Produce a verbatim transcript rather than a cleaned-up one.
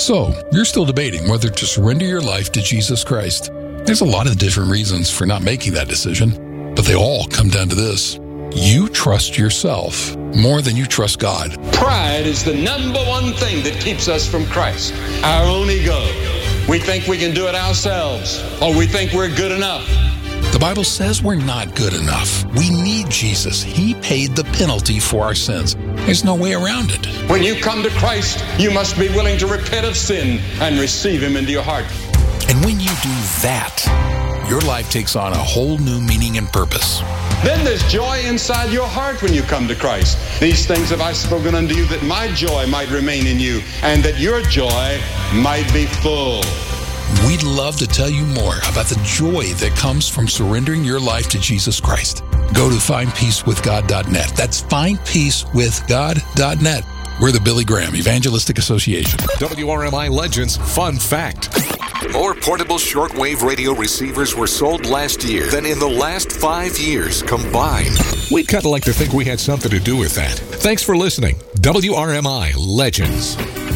So, you're still debating whether to surrender your life to Jesus Christ. There's a lot of different reasons for not making that decision, but they all come down to this. You trust yourself more than you trust God. Pride is the number one thing that keeps us from Christ. Our own ego. We think we can do it ourselves, or we think we're good enough. The Bible says we're not good enough. We need Jesus. He paid the penalty for our sins. There's no way around it. When you come to Christ, you must be willing to repent of sin and receive Him into your heart. And when you do that, your life takes on a whole new meaning and purpose. Then there's joy inside your heart when you come to Christ. These things have I spoken unto you, that my joy might remain in you, and that your joy might be full. We'd love to tell you more about the joy that comes from surrendering your life to Jesus Christ. Go to find peace with god dot net. That's find peace with god dot net. We're the Billy Graham Evangelistic Association. W R M I Legends Fun Fact. More portable shortwave radio receivers were sold last year than in the last five years combined. We'd kind of like to think we had something to do with that. Thanks for listening. W R M I Legends.